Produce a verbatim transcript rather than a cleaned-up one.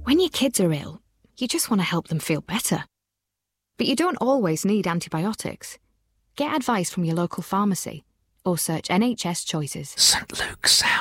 When your kids are ill, you just want to help them feel better. But you don't always need antibiotics. Get advice from your local pharmacy or search N H S Choices. St Luke's Sound.